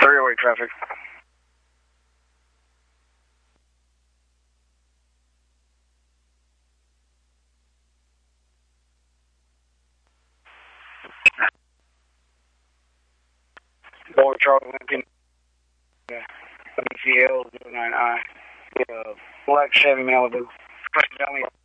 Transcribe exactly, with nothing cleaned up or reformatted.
Three-way traffic. Boy Charlie Lincoln. Yeah. B C L zero nine I. Yeah. Black Chevy Malibu. Question, tell me.